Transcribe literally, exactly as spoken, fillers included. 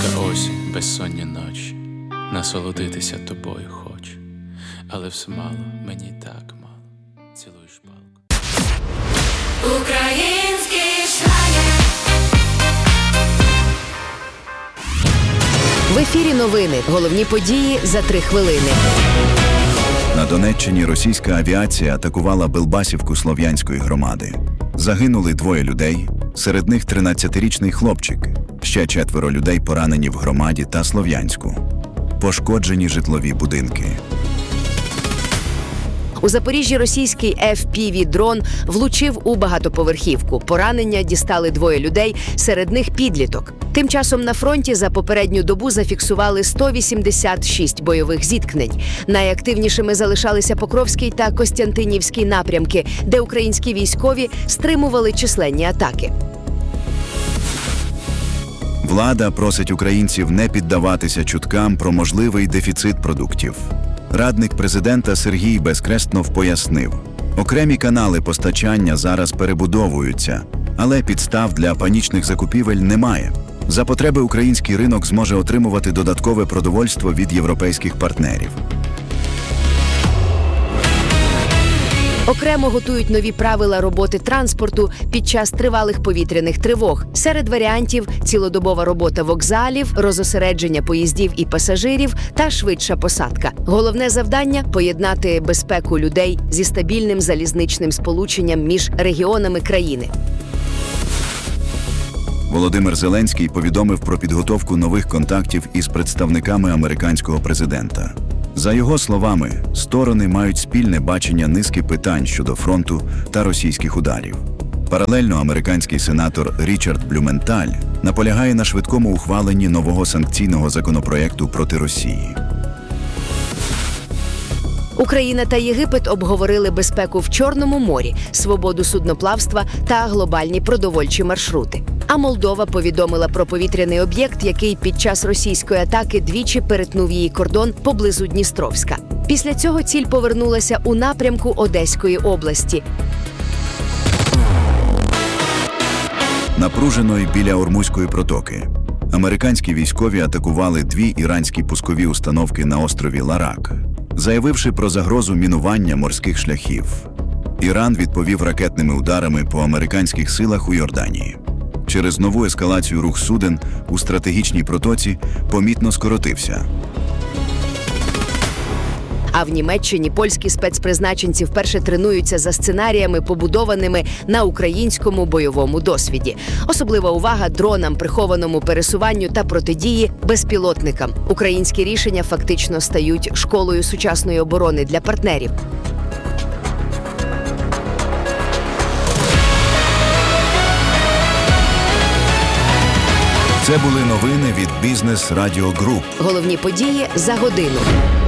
Солодка осінь, безсонні ночі, насолодитися тобою хочу, але все мало, мені так мало. Цілуй шпалку. Український шлагер. В ефірі новини. Головні події за три хвилини. На Донеччині російська авіація атакувала Белбасівку Слов'янської громади. Загинули двоє людей, серед них тринадцятирічний хлопчик. Ще четверо людей поранені в громаді та Слов'янську. Пошкоджені житлові будинки. У Запоріжжі російський еф пі ві-дрон влучив у багатоповерхівку. Поранення дістали двоє людей, серед них підліток. Тим часом на фронті за попередню добу зафіксували сто вісімдесят шість бойових зіткнень. Найактивнішими залишалися Покровський та Костянтинівський напрямки, де українські військові стримували численні атаки. Влада просить українців не піддаватися чуткам про можливий дефіцит продуктів. Радник президента Сергій Безкреснов пояснив, окремі канали постачання зараз перебудовуються, але підстав для панічних закупівель немає. За потреби український ринок зможе отримувати додаткове продовольство від європейських партнерів. Окремо готують нові правила роботи транспорту під час тривалих повітряних тривог. Серед варіантів – цілодобова робота вокзалів, розосередження поїздів і пасажирів та швидша посадка. Головне завдання – поєднати безпеку людей зі стабільним залізничним сполученням між регіонами країни. Володимир Зеленський повідомив про підготовку нових контактів із представниками американського президента. За його словами, сторони мають спільне бачення низки питань щодо фронту та російських ударів. Паралельно американський сенатор Річард Блюменталь наполягає на швидкому ухваленні нового санкційного законопроекту проти Росії. Україна та Єгипет обговорили безпеку в Чорному морі, свободу судноплавства та глобальні продовольчі маршрути. А Молдова повідомила про повітряний об'єкт, який під час російської атаки двічі перетнув її кордон поблизу Дністровська. Після цього ціль повернулася у напрямку Одеської області. Напружено й біля Ормузької протоки. Американські військові атакували дві іранські пускові установки на острові Ларак, заявивши про загрозу мінування морських шляхів. Іран відповів ракетними ударами по американських силах у Йорданії. Через нову ескалацію рух суден у стратегічній протоці помітно скоротився. А в Німеччині польські спецпризначенці вперше тренуються за сценаріями, побудованими на українському бойовому досвіді. Особлива увага дронам, прихованому пересуванню та протидії безпілотникам. Українські рішення фактично стають школою сучасної оборони для партнерів. Це були новини від Бізнес Радіо Груп. Головні події за годину.